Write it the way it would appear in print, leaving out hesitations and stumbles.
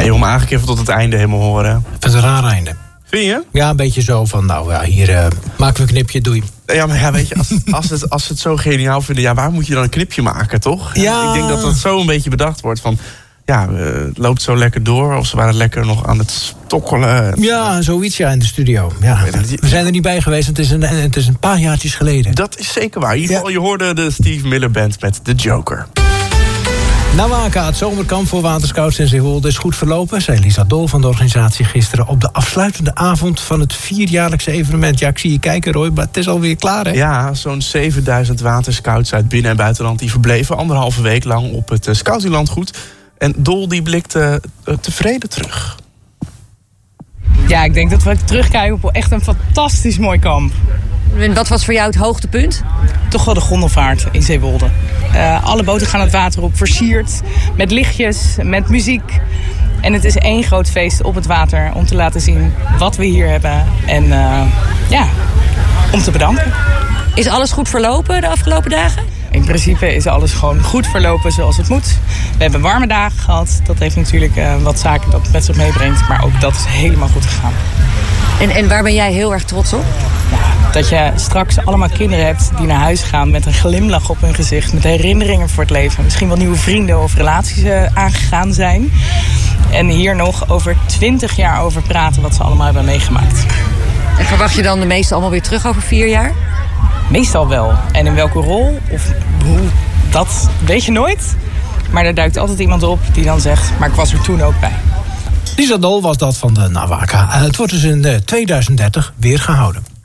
je wil hem eigenlijk even tot het einde helemaal horen. Ik vind het een raar einde. Vind je? Ja, een beetje zo van, nou ja, hier maken we een knipje, doei. Ja, maar ja, weet je, als ze het zo geniaal vinden... ja, waar moet je dan een knipje maken, toch? Ja. Ik denk dat dat zo een beetje bedacht wordt van... ja, het loopt zo lekker door. Of ze waren lekker nog aan het stokkelen. Ja, zoiets in de studio. Ja. We zijn er niet bij geweest, het is een paar jaartjes geleden. Dat is zeker waar. In ieder geval, je hoorde de Steve Miller Band met The Joker. NAWAKA, het zomerkamp voor waterscouts in Zeewolde, is goed verlopen, zei Lisa Dol van de organisatie gisteren op de afsluitende avond van het 4-jaarlijkse evenement. Ja, ik zie je kijken, Roy, maar het is alweer klaar, hè? Ja, zo'n 7000 waterscouts uit binnen- en buitenland die verbleven 1,5 week lang op het Scoutinglandgoed. En Dol die blikte tevreden terug. Ja, ik denk dat we terugkijken op echt een fantastisch mooi kamp. En wat was voor jou het hoogtepunt? Toch wel de gondelvaart in Zeewolde. Alle boten gaan het water op, versierd, met lichtjes, met muziek. En het is één groot feest op het water om te laten zien wat we hier hebben. En om te bedanken. Is alles goed verlopen de afgelopen dagen? In principe is alles gewoon goed verlopen zoals het moet. We hebben warme dagen gehad. Dat heeft natuurlijk wat zaken dat het met zich meebrengt. Maar ook dat is helemaal goed gegaan. En waar ben jij heel erg trots op? Ja, dat je straks allemaal kinderen hebt die naar huis gaan met een glimlach op hun gezicht. Met herinneringen voor het leven. Misschien wel nieuwe vrienden of relaties aangegaan zijn. En hier nog over 20 jaar over praten wat ze allemaal hebben meegemaakt. En verwacht je dan de meeste allemaal weer terug over 4 jaar? Meestal wel. En in welke rol of hoe, dat weet je nooit. Maar er duikt altijd iemand op die dan zegt, maar ik was er toen ook bij. Lisa Dol was dat van de NAWAKA. Het wordt dus in 2030 weer gehouden.